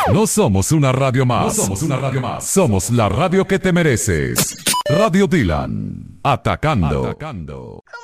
No somos una radio más. No somos una radio más. Somos la radio que te mereces. Radio Dylan. Atacando.